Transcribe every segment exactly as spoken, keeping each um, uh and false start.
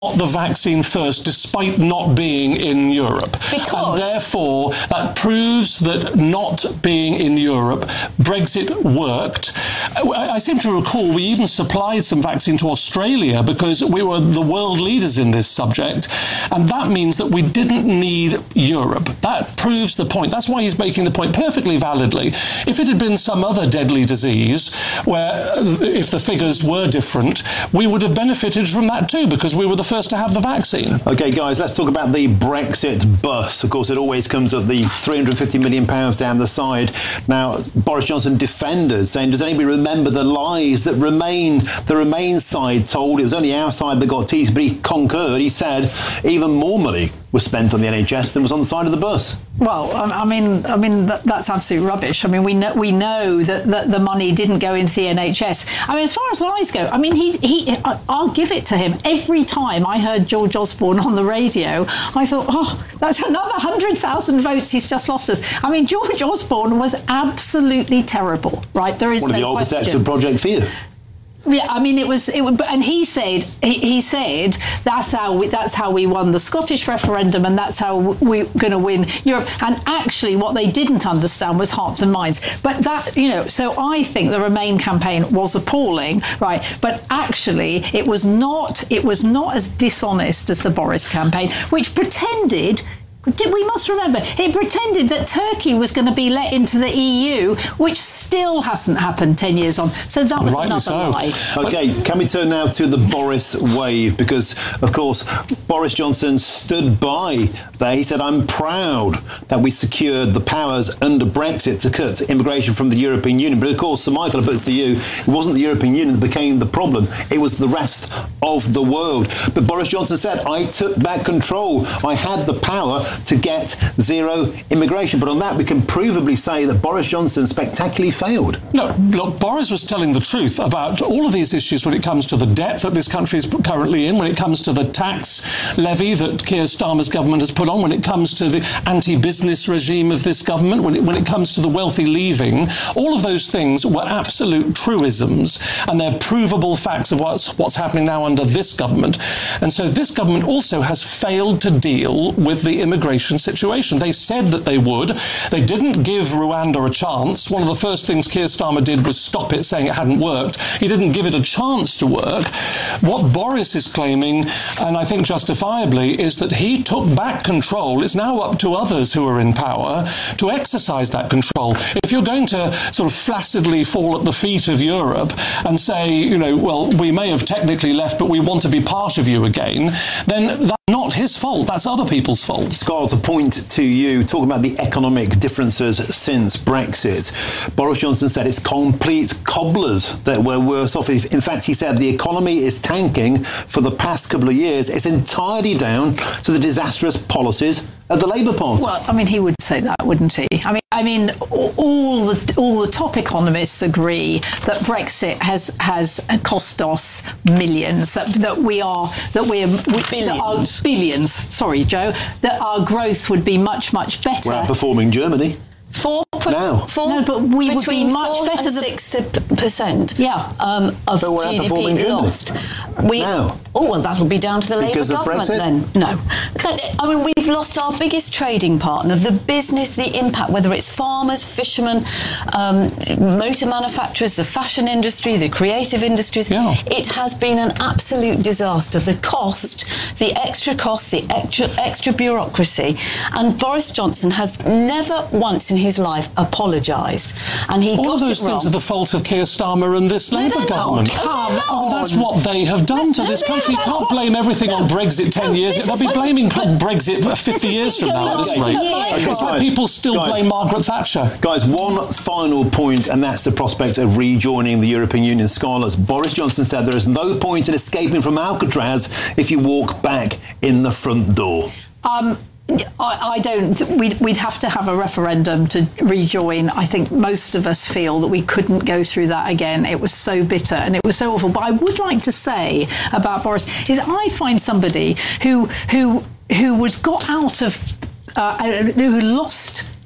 the vaccine first, despite not being in Europe. Because... And therefore, that proves that not being in Europe, Brexit worked. I, I seem to recall we even supplied some vaccine to Australia because we were the world leaders in this subject. And that means that we didn't need Europe. That proves the point. That's why he's making the point perfectly validly. If it had been some other deadly disease, where if the figures were different, we would have benefited from that too, because we were the first to have the vaccine. OK, guys, let's talk about the Brexit bus. Of course, it always comes at the three hundred fifty million pounds down the side. Now, Boris Johnson defenders saying, does anybody remember the lies that Remain, the Remain side told? It was only our side that got teased, but he concurred. He said even more money was spent on the N H S than was on the side of the bus. Well, I mean, I mean that, that's absolute rubbish. I mean, we know we know that, that the money didn't go into the N H S. I mean, as far as lies go, I mean, he he. I'll give it to him. Every time I heard George Osborne on the radio, I thought, oh, that's another hundred thousand votes he's just lost us. I mean, George Osborne was absolutely terrible, right? There is one of no the architects question. of Project Fear. Yeah, I mean, it was, it was, and he said, he, he said, that's how we, that's how we won the Scottish referendum, and that's how we're going to win Europe. And actually, what they didn't understand was hearts and minds. But that, you know, so I think the Remain campaign was appalling, right? But actually, it was not, it was not as dishonest as the Boris campaign, which pretended. We must remember, it pretended that Turkey was going to be let into the E U, which still hasn't happened ten years on. So that was Rightly another so. lie. OK, can we turn now to the Boris wave? Because, of course, Boris Johnson stood by there. He said, I'm proud that we secured the powers under Brexit to cut immigration from the European Union. But, of course, Sir Michael, I put it to you, it wasn't the European Union that became the problem. It was the rest of the world. But Boris Johnson said, I took back control. I had the power to get zero immigration. But on that, we can provably say that Boris Johnson spectacularly failed. No, look, Boris was telling the truth about all of these issues when it comes to the debt that this country is currently in, when it comes to the tax levy that Keir Starmer's government has put on, when it comes to the anti-business regime of this government, when it, when it comes to the wealthy leaving. All of those things were absolute truisms, and they're provable facts of what's, what's happening now under this government. And so this government also has failed to deal with the immigration situation. They said that they would. They didn't give Rwanda a chance. One of the first things Keir Starmer did was stop it, saying it hadn't worked. He didn't give it a chance to work. What Boris is claiming, and I think justifiably, is that he took back control. It's now up to others who are in power to exercise that control. If you're going to sort of flaccidly fall at the feet of Europe and say, you know, well, we may have technically left, but we want to be part of you again, then that's not his fault. That's other people's fault. Scott, a point to you, talking about the economic differences since Brexit. Boris Johnson said it's complete cobblers that were worse off. In fact, he said the economy is tanking for the past couple of years. It's entirely down to the disastrous policies of the Labour Party. Well, I mean, he would say that, wouldn't he? I mean, I mean, all the all the top economists agree that Brexit has has cost us millions. That that we are that we are we, billions. That our, billions. Sorry, Joe. That our growth would be much much better. We're outperforming Germany. Four, now. four, no, but we would be much four better and than six percent. Yeah, um, of but we're G D outperforming P Germany. lost. We, now. Oh, well, that'll be down to the Because Labour of government Brexit? then. No, that, I mean, we've lost our biggest trading partner. The business, the impact, whether it's farmers, fishermen, um, motor manufacturers, the fashion industry, the creative industries. Yeah. It has been an absolute disaster. The cost, the extra cost, the extra extra bureaucracy, and Boris Johnson has never once in his life apologised, and he all got of those it wrong. things are the fault of Keir Starmer and this No, Labour they're government. not. Come Oh, on. that's what they have done to No, this no, country. You that's can't what- blame everything on No. Brexit ten No, years. this They'll is be what- blaming but- Brexit for fifty has years been from now going at this on rate. for years. It's like Guys, people still guys. blame Margaret Thatcher. Guys, one final point, and that's the prospect of rejoining the European Union. Scarlett, Boris Johnson said there is no point in escaping from Alcatraz if you walk back in the front door. Um, I, I don't. We'd, we'd have to have a referendum to rejoin. I think most of us feel that we couldn't go through that again. It was so bitter and it was so awful. But I would like to say about Boris is I find somebody who who who was got out of uh, who lost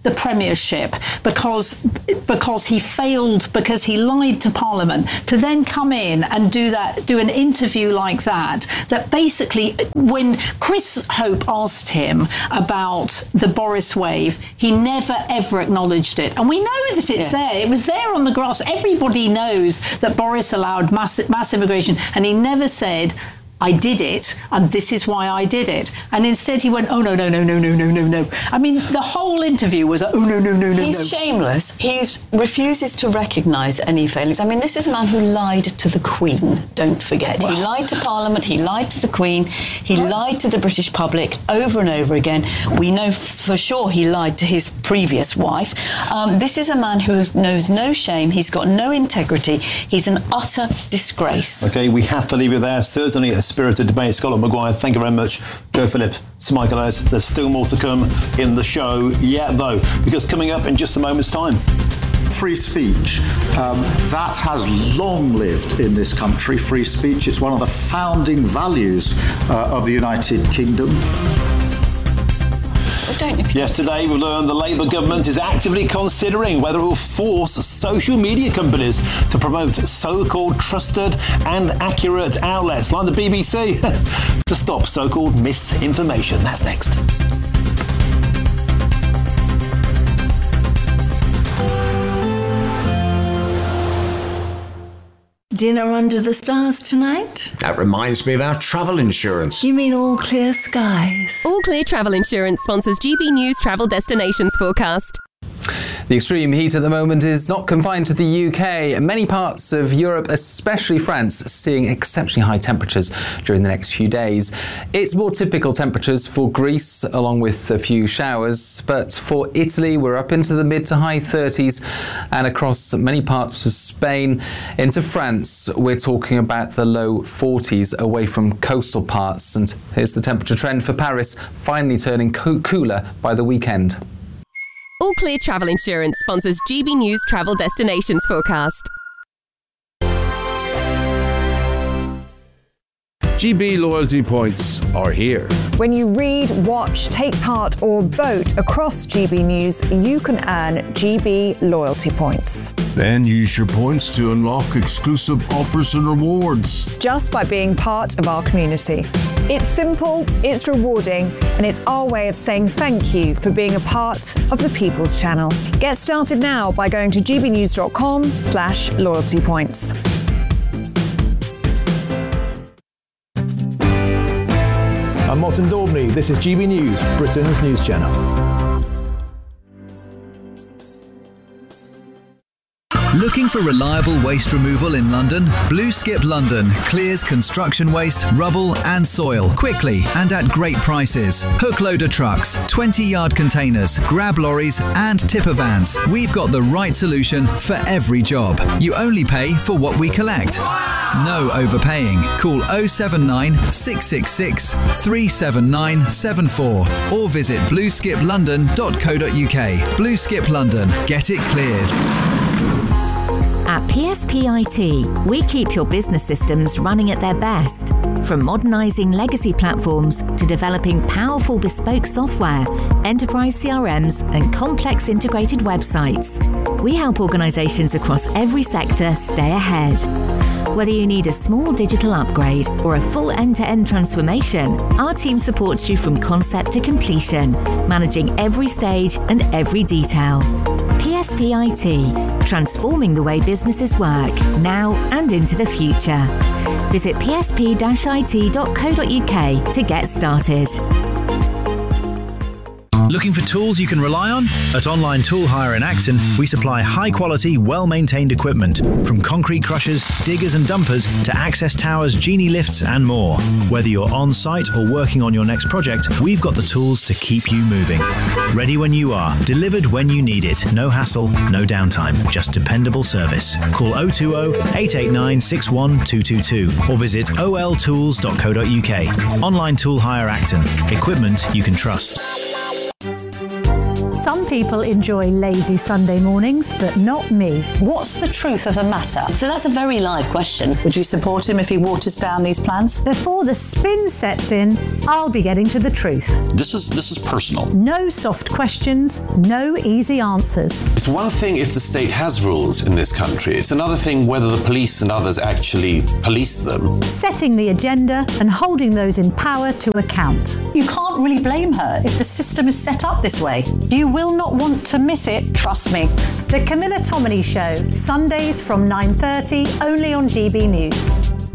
the premiership because because he failed, because he lied to Parliament, to then come in and do that, do an interview like that, that basically, when Chris Hope asked him about the Boris wave, he never ever acknowledged it. And we know that it's yeah. there. It was there on the graphs. Everybody knows that Boris allowed mass, mass immigration, and he never said, I did it, and this is why I did it. And instead he went, oh, no, no, no, no, no, no, no, no. I mean, the whole interview was, oh, no, no, no, no, He's no. shameless. He refuses to recognise any failings. I mean, this is a man who lied to the Queen, don't forget. Well, he lied to Parliament, he lied to the Queen, he what? lied to the British public over and over again. We know f- for sure he lied to his previous wife. Um, this is a man who knows no shame, he's got no integrity, he's an utter disgrace. OK, we have to leave it there. Certainly a spirited debate. Scott Maguire, thank you very much. Joe Phillips, Sir Michael Ellis. There's still more to come in the show yet, though, because coming up in just a moment's time. Free speech, um, that has long lived in this country. Free speech, it's one of the founding values uh, of the United Kingdom. Yesterday, we learned the Labour government is actively considering whether it will force social media companies to promote so-called trusted and accurate outlets like the B B C to stop so-called misinformation. That's next. Dinner under the stars tonight? That reminds me of our travel insurance. You mean All Clear Skies? All Clear Travel Insurance sponsors G B News Travel Destinations Forecast. The extreme heat at the moment is not confined to the U K. Many parts of Europe, especially France, are seeing exceptionally high temperatures during the next few days. It's more typical temperatures for Greece, along with a few showers, but for Italy, we're up into the mid to high thirties, and across many parts of Spain into France, we're talking about the low forties away from coastal parts. And here's the temperature trend for Paris, finally turning co- cooler by the weekend. All Clear Travel Insurance sponsors G B News Travel Destinations Forecast. G B loyalty points are here. When you read, watch, take part or vote across G B News, you can earn G B loyalty points. Then use your points to unlock exclusive offers and rewards. Just by being part of our community. It's simple, it's rewarding, and it's our way of saying thank you for being a part of the People's Channel. Get started now by going to gbnews.com slash loyalty points. I'm Martin Daubney. This is G B News, Britain's news channel. Looking for reliable waste removal in London? Blue Skip London clears construction waste, rubble and soil quickly and at great prices. Hook loader trucks, twenty yard containers, grab lorries and tipper vans. We've got the right solution for every job. You only pay for what we collect. No overpaying. Call oh seven nine, six six six, three seven nine seven four or visit blue skip london dot co dot uk. Blue Skip London. Get it cleared. At P S P I T, we keep your business systems running at their best. From modernising legacy platforms to developing powerful bespoke software, enterprise C R Ms and complex integrated websites, we help organisations across every sector stay ahead. Whether you need a small digital upgrade or a full end-to-end transformation, our team supports you from concept to completion, managing every stage and every detail. P S P I T, transforming the way businesses work, now and into the future. Visit p s p dash i t dot co dot u k to get started. Looking for tools you can rely on? At Online Tool Hire in Acton, we supply high-quality, well-maintained equipment, from concrete crushers, diggers and dumpers to access towers, genie lifts and more. Whether you're on-site or working on your next project, we've got the tools to keep you moving. Ready when you are, delivered when you need it. No hassle, no downtime, just dependable service. Call oh two oh, eight eight nine, six one two two two or visit o l tools dot co dot u k. Online Tool Hire Acton. Equipment you can trust. Some Some people enjoy lazy Sunday mornings, but not me. What's the truth of the matter? So that's a very live question. Would you support him if he waters down these plans? Before the spin sets in, I'll be getting to the truth. This is this is personal. No soft questions, no easy answers. It's one thing if the state has rules in this country. It's another thing whether the police and others actually police them. Setting the agenda and holding those in power to account. You can't really blame her if the system is set up this way. You will not want to miss it, trust me. The Camilla Tominey Show, Sundays from nine thirty, only on G B News.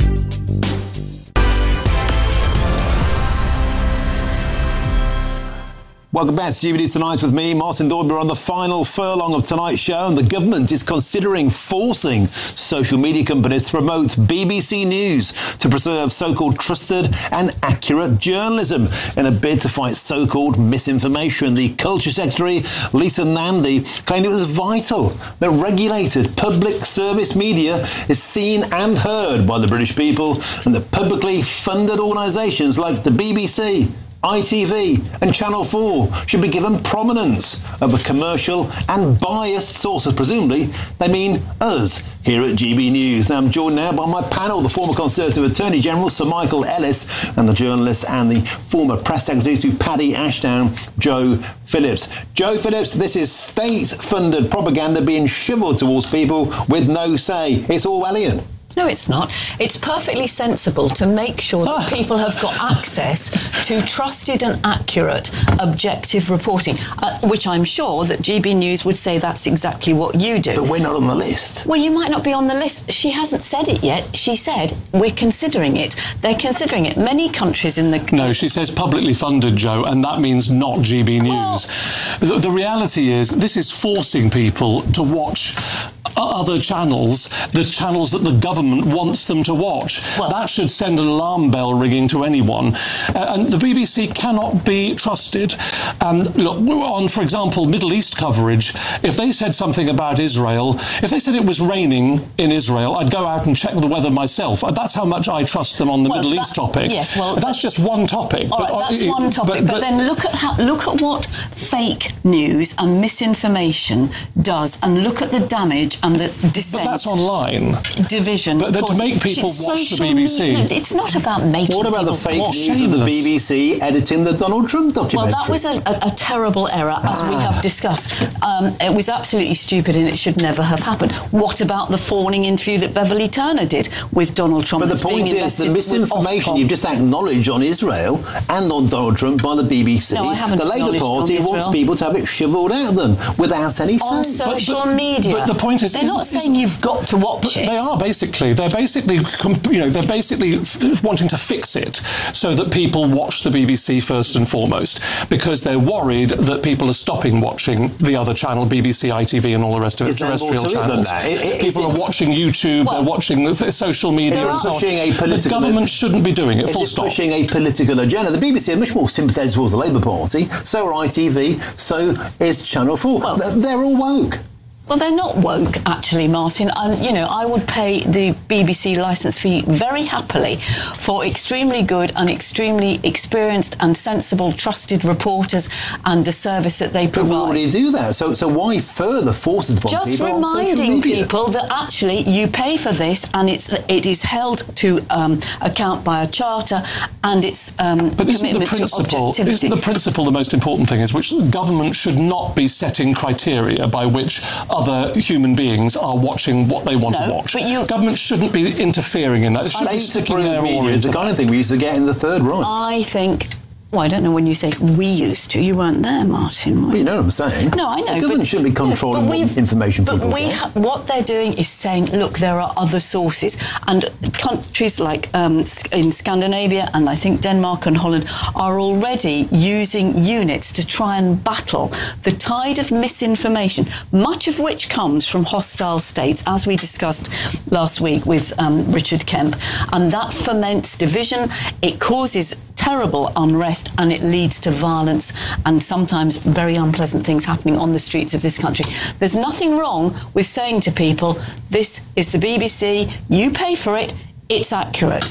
Welcome back to G B News Tonight with me, Martin Dorby. We're on the final furlong of tonight's show, and the government is considering forcing social media companies to promote B B C News to preserve so-called trusted and accurate journalism in a bid to fight so-called misinformation. The Culture Secretary, Lisa Nandy, claimed it was vital that regulated public service media is seen and heard by the British people, and that publicly funded organisations like the B B C, I T V and Channel four should be given prominence over commercial and biased sources. Presumably, they mean us here at G B News. Now, I'm joined now by my panel, the former Conservative Attorney General, Sir Michael Ellis, and the journalist and the former Press Secretary to Paddy Ashdown, Joe Phillips. Joe Phillips, this is state-funded propaganda being shovelled towards people with no say. It's Orwellian. No, it's not. It's perfectly sensible to make sure that people have got access to trusted and accurate, objective reporting, uh, which I'm sure that G B News would say that's exactly what you do. But we're not on the list. Well, you might not be on the list. She hasn't said it yet. She said, we're considering it. They're considering it. Many countries in the... No, she says publicly funded, Joe, and that means not G B News. Well, the, the reality is this is forcing people to watch other channels, the channels that the government wants them to watch. Well, that should send an alarm bell ringing to anyone. Uh, and the B B C cannot be trusted. Um, look, on, for example, Middle East coverage, if they said something about Israel, if they said it was raining in Israel, I'd go out and check the weather myself. That's how much I trust them on the well, Middle that, East topic. Yes, well, that's just one topic. All but, right, that's uh, one topic. But, but, but then look at how, look at what fake news and misinformation does, and look at the damage and the dissent. But that's online. Division. But, but to make people watch the B B C. Media, it's not about making. What about the fake watch. news of the B B C editing the Donald Trump documentary? Well, that was a, a, a terrible error, as ah. we have discussed. Um, it was absolutely stupid, and it should never have happened. What about the fawning interview that Beverly Turner did with Donald Trump? But the point is, the misinformation you've just acknowledged on Israel and on Donald Trump by the B B C. No, I haven't. The Labour Party wants people to have it shovelled at them without any say. On social but, but, media. But the point is, they're not saying you've got to watch it. They are basically. They're basically. You know, they're basically f- wanting to fix it so that people watch the B B C first and foremost, because they're worried that people are stopping watching the other channel, B B C, I T V, and all the rest of it, terrestrial channels. It, it, people are watching YouTube, well, they're watching the th- social media, and so on. A the government shouldn't be doing it. Is full it stop. Pushing a political agenda. The B B C are much more sympathetic towards the Labour Party. So are I T V. So is Channel four. Well, they're, they're all woke. Well, they're not woke, actually, Martin. And, you know, I would pay the B B C licence fee very happily for extremely good and extremely experienced and sensible, trusted reporters and the service that they provide. But we already do that. So, so why further forces upon Just people on social reminding media? people that actually you pay for this, and it's it is held to um, account by a charter, and it's um, but isn't the principle isn't the principle the most important thing? Is which the government should not be setting criteria by which other human beings are watching what they want no, to watch. But you, government shouldn't be interfering in that. It should be sticking their oar into is the kind of thing we used to get in the Third Reich. I think. Well, I don't know when you say we used to. You weren't there, Martin. Well, you know what I'm saying. No, I know. The government shouldn't be controlling no, what information but people we get. ha- what they're doing is saying, look, there are other sources. And countries like um, in Scandinavia and I think Denmark and Holland are already using units to try and battle the tide of misinformation, much of which comes from hostile states, as we discussed last week with um, Richard Kemp. And that foments division. It causes terrible unrest, and it leads to violence and sometimes very unpleasant things happening on the streets of this country. There's nothing wrong with saying to people, this is the B B C, you pay for it, it's accurate.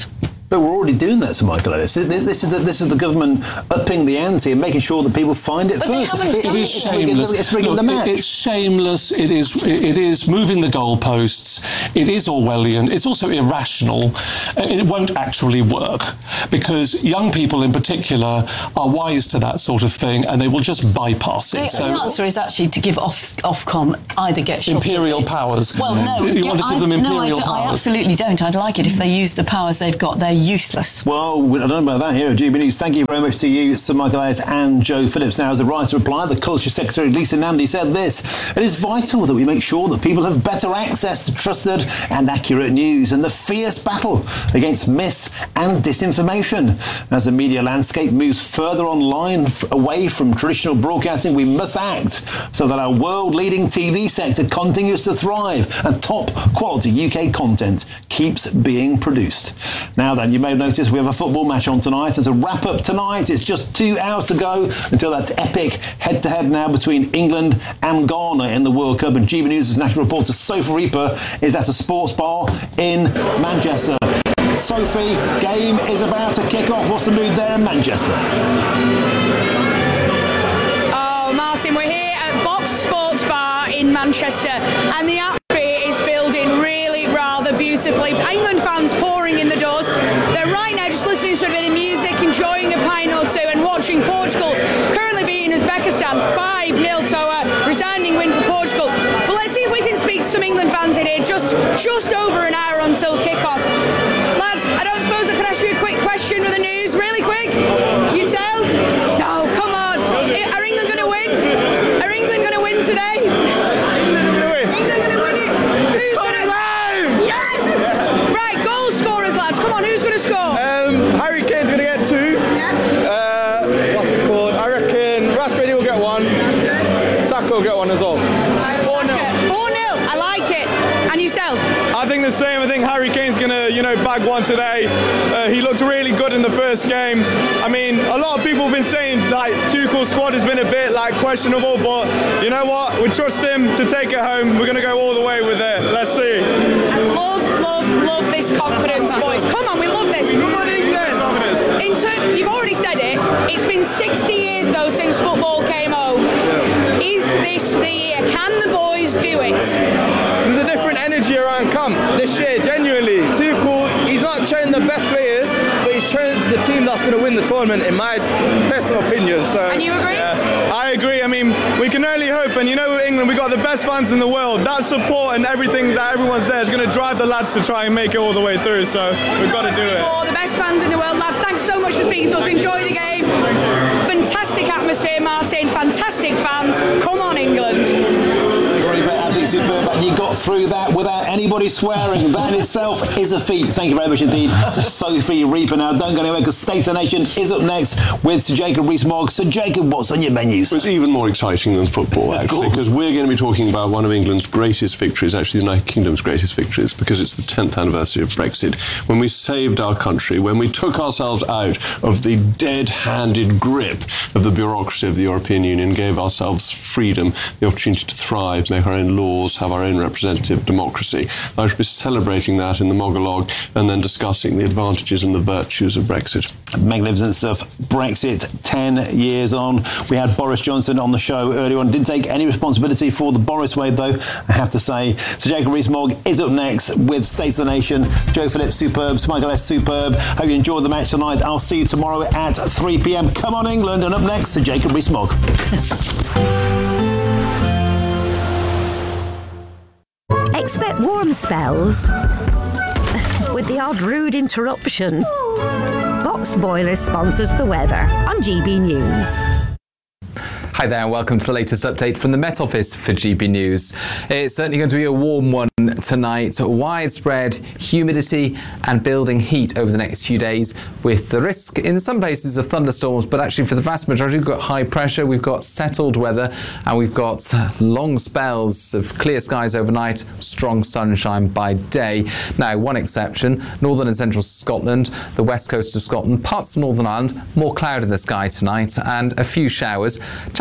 But we're already doing that, Sir Michael Ellis. This, this, is the, this is the government upping the ante and making sure that people find it but first. It, it is shameless. It's rigging Look, the match. It, it's shameless. It is. It is moving the goalposts. It is Orwellian. It's also irrational. It won't actually work because young people, in particular, are wise to that sort of thing, and they will just bypass it. The, so, the answer is actually to give off, Ofcom either get shot imperial powers. Well, no, you want to give them I, imperial no, I, do, powers. I absolutely don't. I'd like it if they use the powers they've got. They're useless. Well, I don't know about that here at G B News. Thank you very much to you, Sir Michael Ellis and Joe Phillips. Now, as a right reply, the Culture Secretary Lisa Nandy said this: "It is vital that we make sure that people have better access to trusted and accurate news and the fierce battle against myths and disinformation. As the media landscape moves further online, f- away from traditional broadcasting, we must act so that our world-leading T V sector continues to thrive and top-quality U K content keeps being produced." Now then, you may have noticed we have a football match on tonight, and to wrap up tonight, it's just two hours to go until that epic head-to-head now between England and Ghana in the World Cup, and G B News' national reporter Sophie Reaper is at a sports bar in Manchester. Sophie, game is about to kick off. What's the mood there in Manchester? Oh, Martin, we're here at Box Sports Bar in Manchester, and the atmosphere is building really rather beautifully. England fans pouring in the doors. They're right now just listening to a bit of music, enjoying a pint or two, and watching Portugal currently beating Uzbekistan five nil, so a resounding win for Portugal. But let's see if we can speak to some England fans in here just, just over an hour until kick-off. Lads, I don't suppose I can ask you a quick question with the news, really quick? Yourself? No, come on. Are England going to win? Are England going to win today? England going to win. England going to win it? Who's going to win? Yes! Right, goal scorers, lads. Come on, who's going to score? Um, Harry Kane's going to get two. Yeah. Uh, what's it called? I reckon Rashford will get one. Saka will get one as well. four nil. four nil. I like it. And yourself? I think the same. I think Harry Kane's going to, you know, bag one today. Uh, he looked really good in the first game. I mean, a lot of people have been saying, like, Tuchel's squad has been a bit, like, questionable, but you know what? We trust him to take it home. We're going to go all the way with it. Let's see. Love, love, love this confidence, boys. Come on, we love this. Come on, England. In ter- you've already said it. It's been sixty years, though, since football came home. Is this the year? Can the boys do it? There's a different energy around camp this year, genuinely. Tuchel, he's not chosen the best players, but he's chosen the team that's going to win the tournament, in my personal opinion. So, and you agree? Yeah, I agree. I mean, we can only hope, and you know, with England, we've got the best fans in the world. That support and everything that everyone's there is going to drive the lads to try and make it all the way through, so we've got to do it. Oh, the best fans in the world, lads. Thanks so much for speaking to us. Enjoy the game. Fantastic atmosphere, Martin. Fantastic fans. Come on, England. Absolutely superb, and you got through that without anybody swearing. That in itself is a feat. Thank you very much indeed, Sophie Reaper. Now, don't go anywhere because State of the Nation is up next with Sir Jacob Rees-Mogg. Sir Jacob, what's on your menus? It's even more exciting than football, actually, because we're going to be talking about one of England's greatest victories, actually the United Kingdom's greatest victories, because it's the tenth anniversary of Brexit, when we saved our country, when we took ourselves out of the dead-handed grip of the bureaucracy of the European Union, gave ourselves freedom, the opportunity to thrive, make our own laws, have our own representative democracy. I should be celebrating that in the Monologue and then discussing the advantages and the virtues of Brexit. Magnificent stuff. Brexit, ten years on. We had Boris Johnson on the show earlier on. Didn't take any responsibility for the Boris wave, though, I have to say. So Jacob Rees-Mogg is up next with State of the Nation. Joe Phillips, superb. Michael S, superb. Hope you enjoyed the match tonight. I'll see you tomorrow at three p.m. Come on, England. And up next, Sir Jacob Rees-Mogg. Expect warm spells with the odd rude interruption. Box Boilers sponsors the weather on G B News. Hi there and welcome to the latest update from the Met Office for G B News. It's certainly going to be a warm one tonight. Widespread humidity and building heat over the next few days, with the risk in some places of thunderstorms, but actually for the vast majority we've got high pressure, we've got settled weather, and we've got long spells of clear skies overnight, strong sunshine by day. Now, one exception, northern and central Scotland, the west coast of Scotland, parts of Northern Ireland, more cloud in the sky tonight and a few showers. Chance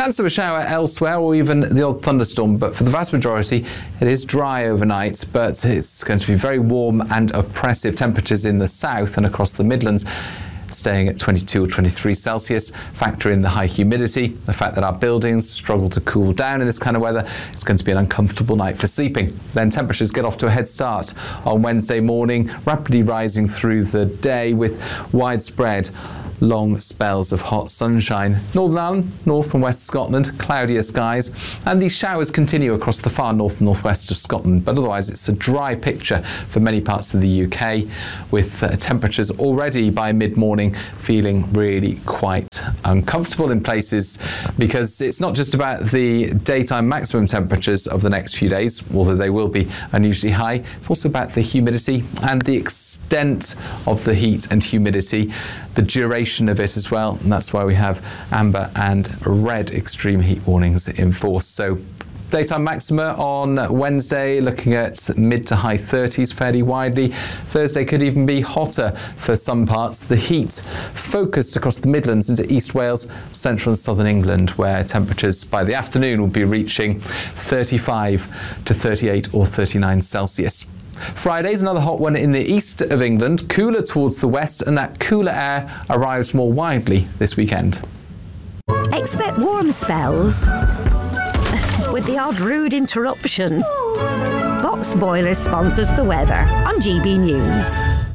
chance of a shower elsewhere or even the odd thunderstorm, but for the vast majority it is dry overnight, but it's going to be very warm and oppressive temperatures in the south and across the Midlands, staying at twenty-two or twenty-three Celsius. Factor in the high humidity, the fact that our buildings struggle to cool down in this kind of weather. It's going to be an uncomfortable night for sleeping. Then temperatures get off to a head start on Wednesday morning, rapidly rising through the day with widespread long spells of hot sunshine. Northern Ireland, north and west Scotland, cloudier skies, and these showers continue across the far north and northwest of Scotland, but otherwise it's a dry picture for many parts of the U K, with uh, temperatures already by mid-morning feeling really quite uncomfortable in places, because it's not just about the daytime maximum temperatures of the next few days, although they will be unusually high. It's also about the humidity and the extent of the heat and humidity, the duration of it as well, and that's why we have amber and red extreme heat warnings in force. So daytime maxima on Wednesday looking at mid to high thirties fairly widely. Thursday could even be hotter for some parts. The heat focused across the Midlands into East Wales, central and southern England, where temperatures by the afternoon will be reaching thirty-five to thirty-eight or thirty-nine Celsius. Friday's another hot one in the east of England, cooler towards the west, and that cooler air arrives more widely this weekend. Expect warm spells with the odd rude interruption. Box Boilers sponsors the weather on G B News.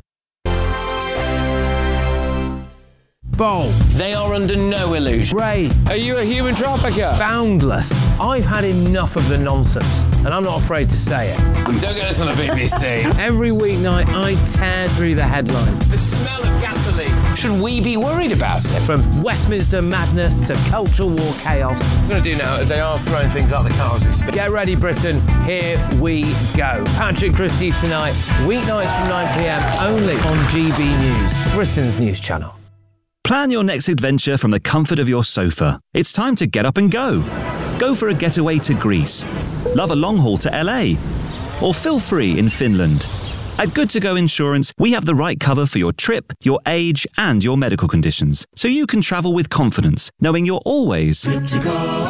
Bowl. They are under no illusion. Ray. Are you a human trafficker? Boundless. I've had enough of the nonsense, and I'm not afraid to say it. Don't get us on the B B C. Every weeknight, I tear through the headlines. The smell of gasoline. Should we be worried about it? From Westminster madness to cultural war chaos. What I'm going to do now is they are throwing things out the car as we speak. Get ready, Britain. Here we go. Patrick Christie's tonight, weeknights from nine p m, only on G B News, Britain's news channel. Plan your next adventure from the comfort of your sofa. It's time to get up and go. Go for a getaway to Greece. Love a long haul to L A. Or feel free in Finland. At Good To Go Insurance, we have the right cover for your trip, your age, and your medical conditions, so you can travel with confidence, knowing you're always good to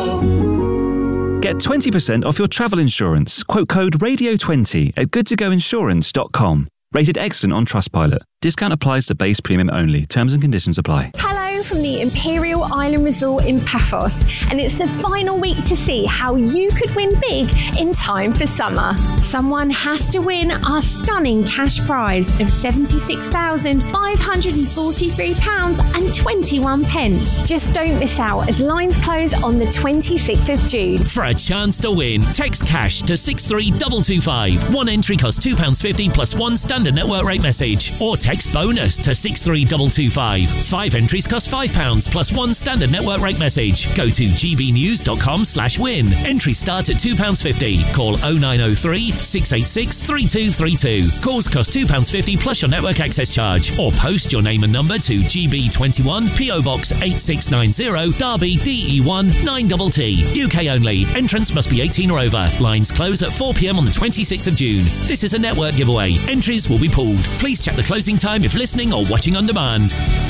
go. Get twenty percent off your travel insurance. Quote code radio twenty at good to go insurance dot com. Rated excellent on Trustpilot. Discount applies to base premium only. Terms and conditions apply. Hello from the Imperial Island Resort in Paphos, and it's the final week to see how you could win big in time for summer. Someone has to win our stunning cash prize of seventy-six thousand five hundred forty-three pounds and twenty-one pence. Just don't miss out as lines close on the twenty-sixth of June. For a chance to win, text cash to six three two two five. One entry costs two pounds fifty plus one standard network rate message. Or text bonus to six three two two five. Five entries cost five pounds plus one standard network rate message. Go to g b news dot com slash win. Entries start at two pounds fifty. Call oh nine oh three, six eight six, three two three two. Calls cost two pounds fifty plus your network access charge. Or post your name and number to G B twenty-one, P O Box eight six nine zero, Derby, D E one nine T T. U K only. Entrance must be eighteen or over. Lines close at four p m on the twenty-sixth of June. This is a network giveaway. Entries will be pulled. Please check the closing time if listening or watching on demand.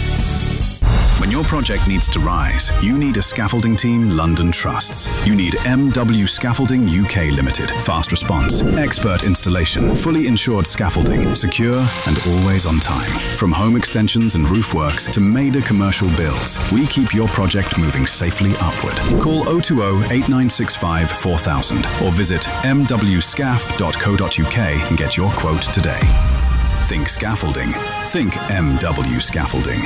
When your project needs to rise, you need a scaffolding team London trusts. You need M W Scaffolding U K Limited. Fast response, expert installation, fully insured scaffolding, secure and always on time. From home extensions and roof works to major commercial builds, we keep your project moving safely upward. Call oh two oh, eight nine six five, four thousand or visit m w scaff dot co dot u k and get your quote today. Think scaffolding. Think M W Scaffolding.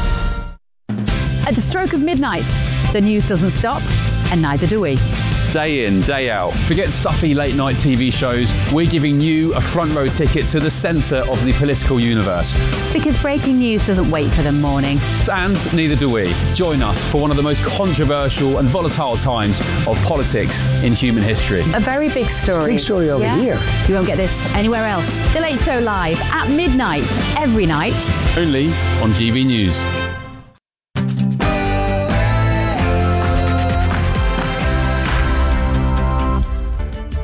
At the stroke of midnight, the news doesn't stop, and neither do we. Day in, day out. Forget stuffy late night T V shows. We're giving you a front row ticket to the centre of the political universe. Because breaking news doesn't wait for the morning. And neither do we. Join us for one of the most controversial and volatile times of politics in human history. A very big story. Big story over yeah? here. You won't get this anywhere else. The Late Show live at midnight, every night. Only on G B News.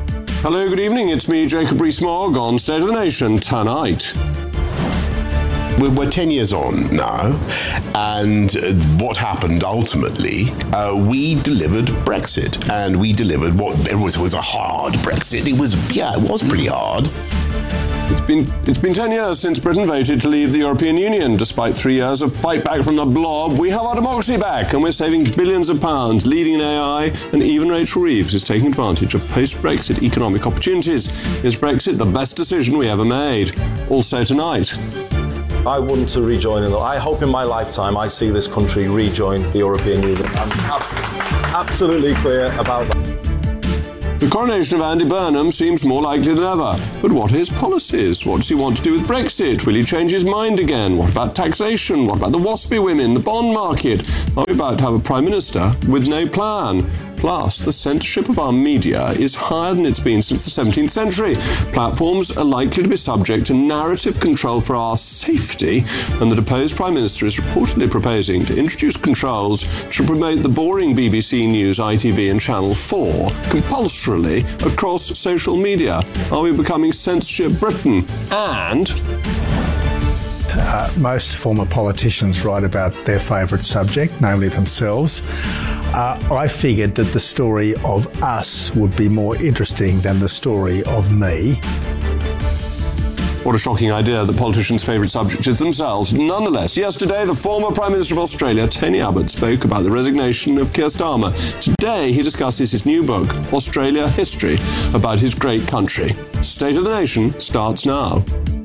Hello, good evening. It's me, Jacob Rees-Mogg, on State of the Nation tonight. we're, we're ten years on now, and uh, what happened ultimately, uh, we delivered Brexit, and we delivered what it was, was a hard Brexit. It was, yeah, it was pretty hard. It's been, it's been ten years since Britain voted to leave the European Union. Despite three years of fight back from the blob, we have our democracy back, and we're saving billions of pounds, leading in A I, and even Rachel Reeves is taking advantage of post-Brexit economic opportunities. Is Brexit the best decision we ever made? Also tonight. I want to rejoin in. I hope in my lifetime I see this country rejoin the European Union. I'm absolutely, absolutely clear about that. The coronation of Andy Burnham seems more likely than ever. But what are his policies? What does he want to do with Brexit? Will he change his mind again? What about taxation? What about the waspy women, the bond market? Are we about to have a Prime Minister with no plan? Plus, the censorship of our media is higher than it's been since the seventeenth century. Platforms are likely to be subject to narrative control for our safety, and the deposed Prime Minister is reportedly proposing to introduce controls to promote the boring B B C News, I T V and Channel four compulsorily across social media. Are we becoming censorship Britain? And... Uh, most former politicians write about their favourite subject, namely themselves. Uh, I figured that the story of us would be more interesting than the story of me. What a shocking idea that politicians' favourite subject is themselves. Nonetheless, yesterday the former Prime Minister of Australia, Tony Abbott, spoke about the resignation of Keir Starmer. Today he discusses his new book, Australia History, about his great country. State of the Nation starts now.